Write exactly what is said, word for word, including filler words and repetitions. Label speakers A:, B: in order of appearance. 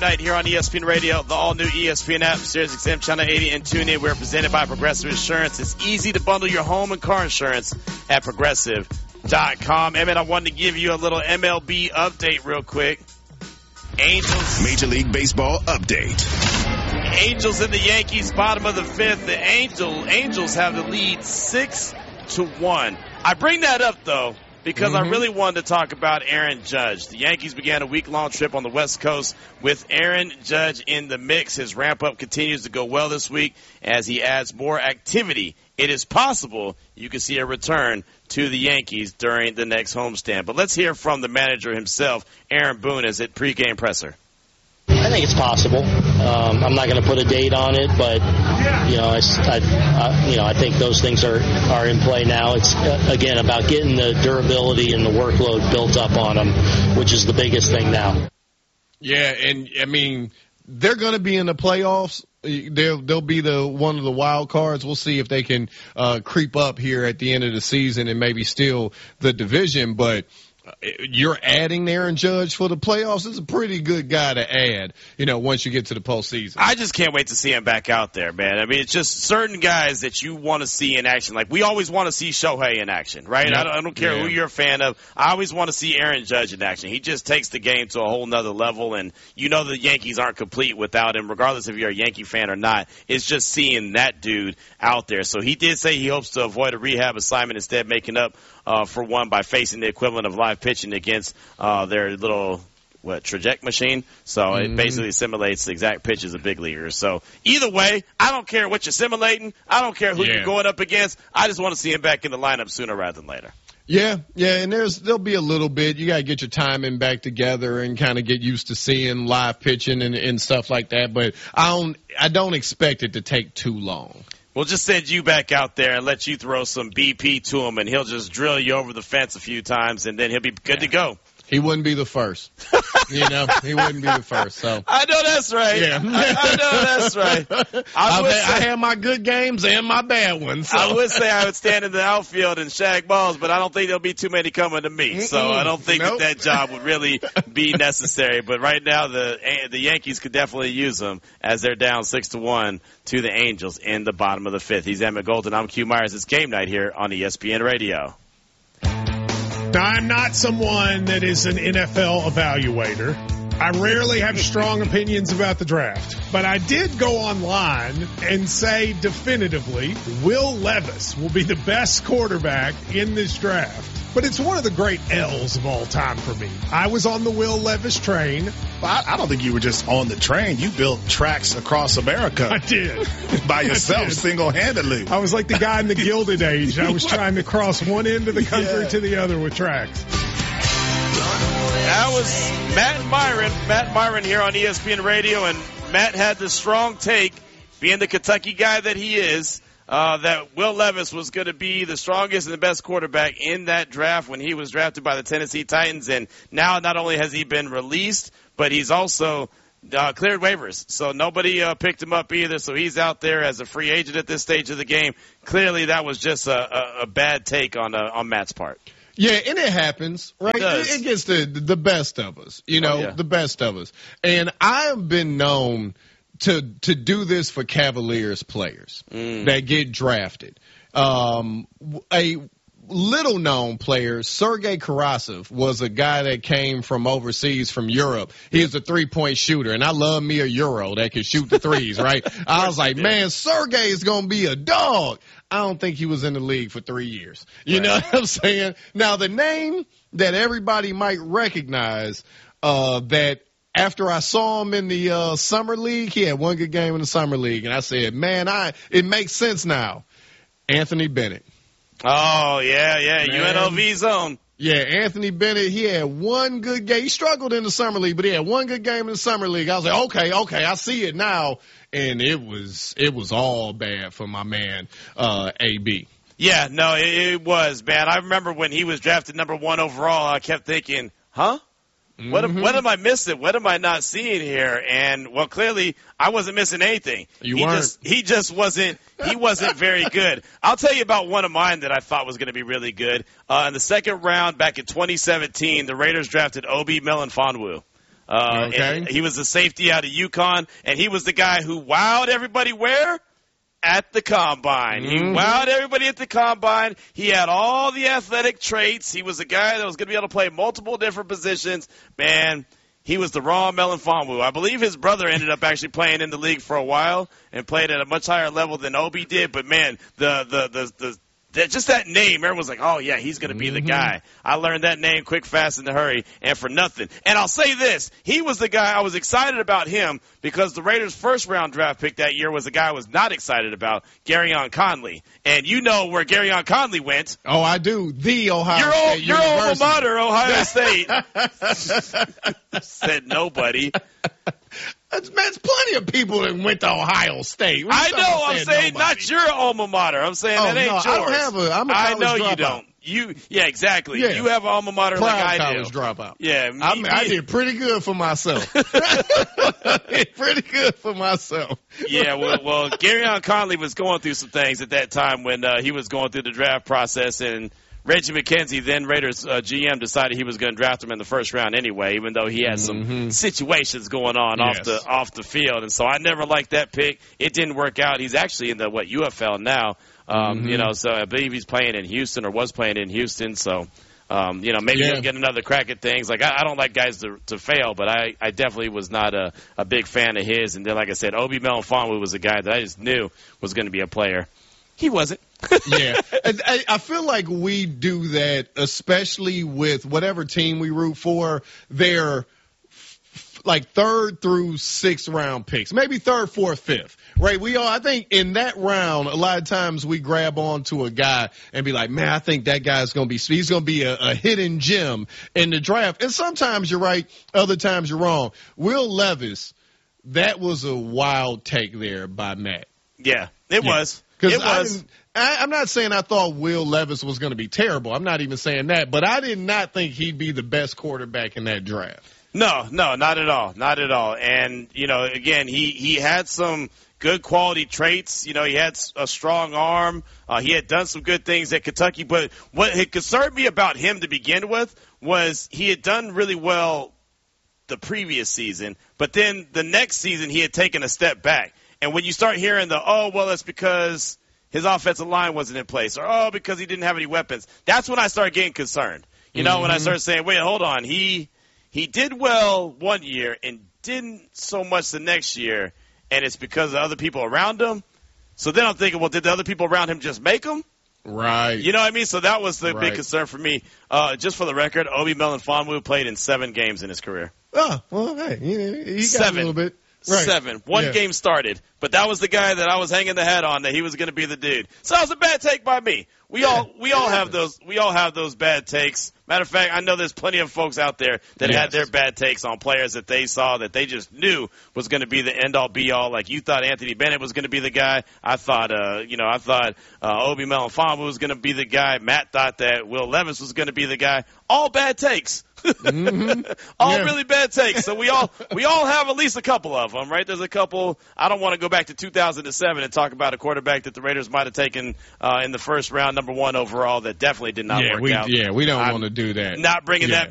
A: Night here on E S P N Radio, the all-new E S P N app, Sirius X M Channel eighty, and tune in. We're presented by Progressive Insurance. It's easy to bundle your home and car insurance at Progressive dot com. Emmett, I wanted to give you a little M L B update real quick. Angels.
B: Major League Baseball update.
A: Angels and the Yankees, bottom of the fifth. The Angel, Angels have the lead six to one. I bring that up, though, because mm-hmm. I really wanted to talk about Aaron Judge. The Yankees began a week-long trip on the West Coast with Aaron Judge in the mix. His ramp-up continues to go well this week as he adds more activity. It is possible you could see a return to the Yankees during the next homestand. But let's hear from the manager himself, Aaron Boone, as at pregame presser.
C: I think it's possible. Um, I'm not going to put a date on it, but you know, I, I, I, you know, I think those things are, are in play now. It's uh, again about getting the durability and the workload built up on them, which is the biggest thing now.
D: Yeah, and I mean, they're going to be in the playoffs. They'll they'll be the one of the wild cards. We'll see if they can uh, creep up here at the end of the season and maybe steal the division, but. You're adding Aaron Judge for the playoffs. It's a pretty good guy to add, you know, once you get to the postseason.
A: I just can't wait to see him back out there, man. I mean, it's just certain guys that you want to see in action. Like, we always want to see Shohei in action, right? Yep. I, don't, I don't care yeah. who you're a fan of. I always want to see Aaron Judge in action. He just takes the game to a whole nother level, and you know the Yankees aren't complete without him, regardless if you're a Yankee fan or not. It's just seeing that dude out there. So he did say he hopes to avoid a rehab assignment, instead making up Uh, for one by facing the equivalent of live pitching against uh, their little what traject machine. So mm-hmm. it basically simulates the exact pitches of big leaguers. So either way, I don't care what you're simulating. I don't care who yeah. you're going up against. I just want to see him back in the lineup sooner rather than later.
D: Yeah, yeah, and there's there'll be a little bit. You got to get your timing back together and kind of get used to seeing live pitching and, and stuff like that. But I don't I don't expect it to take too long.
A: We'll just send you back out there and let you throw some B P to him, and he'll just drill you over the fence a few times, and then he'll be good to go.
D: He wouldn't be the first. You know, he wouldn't be the first. So
A: I know that's right.
D: Yeah.
A: I, I know that's right. I,
D: would
A: say,
D: I have my good games and my bad ones. So.
A: I would say I would stand in the outfield and shag balls, but I don't think there'll be too many coming to me. Mm-mm. So I don't think
D: nope.
A: that that job would really be necessary. But right now, the the Yankees could definitely use them as they're down six to one to the Angels in the bottom of the fifth. He's Emmett Golden. I'm Q Myers. It's game night here on E S P N Radio.
E: Now, I'm not someone that is an N F L evaluator. I rarely have strong opinions about the draft, but I did go online and say definitively Will Levis will be the best quarterback in this draft. But it's one of the great L's of all time for me. I was on the Will Levis train.
B: I, I don't think you were just on the train. You built tracks across America.
E: I did.
B: By yourself, single-handedly.
E: I was like the guy in the Gilded Age. I was trying to cross one end of the country yeah. to the other with tracks.
A: That was Matt Myron. Matt Myron here on E S P N Radio, and Matt had the strong take, being the Kentucky guy that he is, Uh, that Will Levis was going to be the strongest and the best quarterback in that draft when he was drafted by the Tennessee Titans. And now not only has he been released, but he's also uh, cleared waivers. So nobody uh, picked him up either. So he's out there as a free agent at this stage of the game. Clearly that was just a, a, a bad take on uh, on Matt's part.
D: Yeah, and it happens, right?
A: It,
D: it gets the, the best of us, you know,
A: oh, yeah.
D: the best of us. And I have been known to to do this for Cavaliers players mm. that get drafted. Um, a little-known player, Sergei Karasov, was a guy that came from overseas, from Europe. He was a three-point shooter, and I love me a Euro that can shoot the threes, right? I was like, man, Sergei is going to be a dog. I don't think he was in the league for three years. You right. know what I'm saying? Now, the name that everybody might recognize uh, that after I saw him in the uh, summer league, he had one good game in the summer league, and I said, man, I it makes sense now. Anthony Bennett.
A: Oh, yeah, yeah, man. U N L V zone.
D: Yeah, Anthony Bennett, he had one good game. He struggled in the summer league, but he had one good game in the summer league. I was like, okay, okay, I see it now. And it was it was all bad for my man, uh, A B.
A: Yeah, no, it, it was bad. I remember when he was drafted number one overall, I kept thinking, huh? What,
D: Mm-hmm.
A: what am I missing? What am I not seeing here? And, well, clearly I wasn't missing anything.
D: You
A: he
D: weren't.
A: Just, he just wasn't he wasn't very good. I'll tell you about one of mine that I thought was going to be really good. Uh, in the second round back in twenty seventeen, the Raiders drafted Obi Melifonwu. Uh,
D: okay.
A: and he was the safety out of UConn, and he was the guy who wowed everybody where? At the combine.
D: Mm-hmm.
A: He wowed everybody at the combine. He had all the athletic traits. He was a guy that was going to be able to play multiple different positions. Man, he was the raw Melifonwu. I believe his brother ended up actually playing in the league for a while and played at a much higher level than Obi did. But, man, the the the, the That, just that name, everyone's like, oh, yeah, he's going to be
D: mm-hmm.
A: the guy. I learned that name quick, fast, in a hurry, and for nothing. And I'll say this. He was the guy I was excited about him because the Raiders' first-round draft pick that year was a guy I was not excited about, Garyon Conley. And you know where Garyon Conley went.
D: Oh, I do. The Ohio
A: your
D: State
A: old, Your
D: University.
A: alma mater, Ohio State. Said nobody.
D: That's, that's plenty of people that went to Ohio State. What
A: I know. I'm saying
D: nobody?
A: not your alma mater. I'm saying
D: oh,
A: that ain't
D: no,
A: yours.
D: I don't have a. I'm a
A: I
D: college
A: know
D: dropout.
A: you don't. You, yeah, exactly.
D: Yeah.
A: You have an alma mater
D: Proud
A: like I
D: college
A: do.
D: dropout.
A: Yeah, me,
D: I,
A: me,
D: I did pretty good for myself. pretty good for myself.
A: Yeah, well, well, Garyon Conley was going through some things at that time when uh, he was going through the draft process, and Reggie McKenzie, then Raiders uh, G M, decided he was going to draft him in the first round anyway, even though he had some
D: mm-hmm.
A: situations going on
D: yes.
A: off the off the field. And so I never liked that pick. It didn't work out. He's actually in the what U F L now. Um,
D: mm-hmm.
A: You know, so I believe he's playing in Houston or was playing in Houston. So. Um, you know, maybe
D: yeah.
A: he'll get another crack at things. Like, I, I don't like guys to, to fail, but I, I definitely was not a, a big fan of his. And then, like I said, Obi Melifonwu was a guy that I just knew was going to be a player. He wasn't.
D: yeah. I, I feel like we do that, especially with whatever team we root for. They're f- like third through sixth round picks, maybe third, fourth, fifth. Right, we all. I think in that round, a lot of times we grab onto a guy and be like, "Man, I think that guy's going to be. He's going to be a, a hidden gem in the draft." And sometimes you're right, other times you're wrong. Will Levis, that was a wild take there by Matt.
A: Yeah, it
D: yeah.
A: was.
D: Because
A: it was.
D: I, I'm not saying I thought Will Levis was going to be terrible. I'm not even saying that, but I did not think he'd be the best quarterback in that draft.
A: No, no, not at all, not at all. And you know, again, he he had some good quality traits. You know, he had a strong arm. Uh, he had done some good things at Kentucky. But what had concerned me about him to begin with was he had done really well the previous season, but then the next season he had taken a step back. And when you start hearing the, oh, well, that's because his offensive line wasn't in place, or, oh, because he didn't have any weapons, that's when I started getting concerned. You know, mm-hmm. when I started saying, wait, hold on, he he did well one year and didn't so much the next year, and it's because of other people around him. So then I'm thinking, well, did the other people around him just make him?
D: Right.
A: You know what I mean? So that was the
D: right.
A: big concern for me. Uh, just for the record, Obi Melifonwu played in seven games in his career.
D: Oh, well, hey, he, he got
A: seven.
D: a little bit. Right.
A: Seven. One
D: yeah.
A: game started, but that was the guy that I was hanging the hat on that he was going to be the dude. So that was a bad take by me. We
D: yeah.
A: all we all have those we all have those bad takes. Matter of fact, I know there's plenty of folks out there that
D: yes.
A: had their bad takes on players that they saw that they just knew was going to be the end all be all. Like you thought Anthony Bennett was going to be the guy. I thought, uh, you know, I thought uh, Obi Melifonwu was going to be the guy. Matt thought that Will Levis was going to be the guy. All bad takes.
D: mm-hmm.
A: all
D: yeah.
A: really bad takes. So we all we all have at least a couple of them, right? There's a couple. I don't want to go back to two thousand seven and talk about a quarterback that the Raiders might have taken uh, in the first round, number one overall, that definitely did not
D: yeah,
A: work
D: we,
A: out.
D: Yeah, we don't
A: I'm
D: want to do that.
A: Not bringing
D: yeah.
A: that